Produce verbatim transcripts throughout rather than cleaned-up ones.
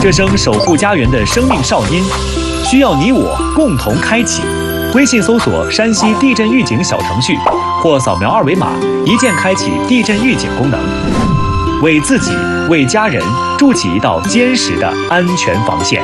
这声守护家园的生命哨音，需要你我共同开启。微信搜索山西地震预警小程序，或扫描二维码，一键开启地震预警功能，为自己、为家人筑起一道坚实的安全防线。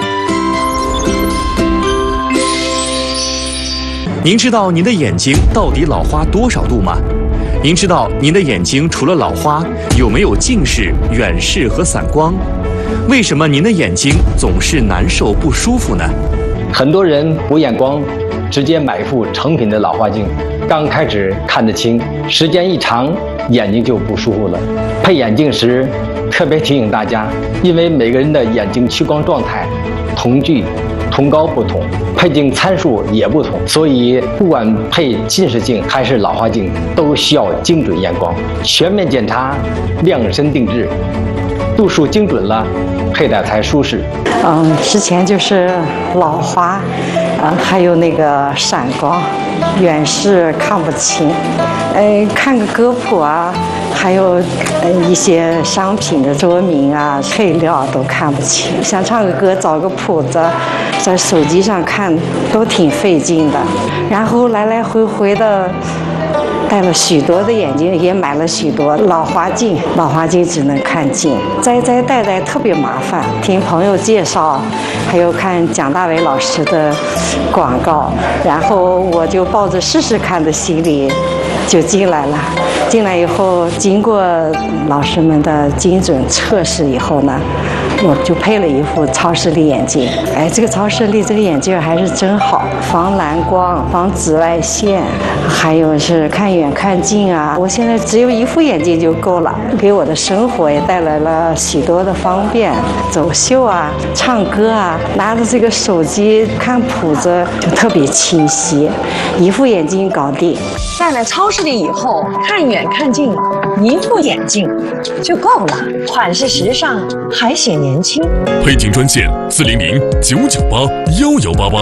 您知道您的眼睛到底老花多少度吗？您知道您的眼睛除了老花，有没有近视、远视和散光？为什么您的眼睛总是难受不舒服呢？ 很多人补眼光，直接买一副成品的老花镜，刚开始看得清，时间一长，眼睛就不舒服了。配眼镜时，特别提醒大家，因为每个人的眼睛屈光状态、瞳距、瞳高不同，配镜参数也不同，所以不管配近视镜还是老花镜，都需要精准验光，全面检查，量身定制，度数精准了，佩戴才舒适。 嗯，之前就是老花，嗯，还有那个闪光，远视看不清，呃，看个歌谱啊，还有呃一些商品的说明啊、配料都看不清。想唱个歌，找个谱子，在手机上看都挺费劲的，然后来来回回的。戴了许多的眼镜，也买了许多老花镜，老花镜只能看近，摘摘戴戴特别麻烦。听朋友介绍，还有看蒋大为老师的广告，然后我就抱着试试看的心理就进来了。进来以后，经过老师们的精准测试以后呢，我就配了一副超视力眼镜。哎，这个超视力这个眼镜还是真好，防蓝光、防紫外线，还有是看远看近啊。我现在只有一副眼镜就够了，给我的生活也带来了许多的方便。走秀啊，唱歌啊，拿着这个手机看谱子就特别清晰，一副眼镜搞定。 戴了超视力以后，看远看近，一副眼镜就够了，款式时尚，还显年轻。 配镜专线四零零九九八幺幺八八。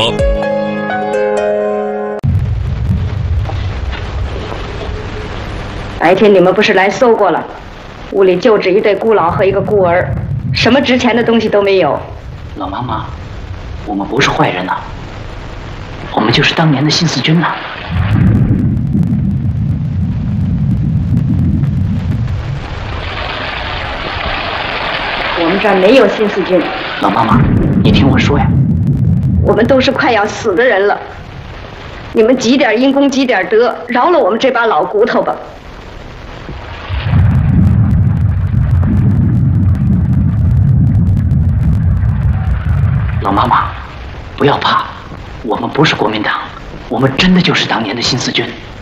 白天你们不是来搜过了？屋里就只一对孤老和一个孤儿，什么值钱的东西都没有。 老妈妈，我们不是坏人呐、啊，我们就是当年的新四军呐、啊。 我们这儿没有新四军。 老妈妈，你听我说呀， 我们都是快要死的人了，你们积点因功积点德，饶了我们这把老骨头吧。 老妈妈，不要怕，我们不是国民党，我们真的就是当年的新四军。